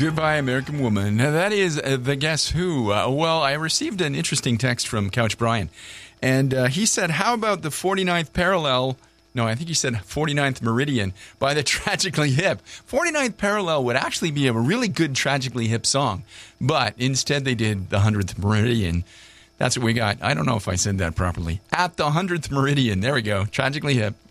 Goodbye, American Woman. Now, that is the Guess Who. Well, I received an interesting text from Couch Brian, and he said, how about the 49th parallel? No, I think he said 49th Meridian by the Tragically Hip. 49th Parallel would actually be a really good Tragically Hip song, but instead they did the 100th Meridian. That's what we got. I don't know if I said that properly. At the 100th Meridian. There we go. Tragically Hip.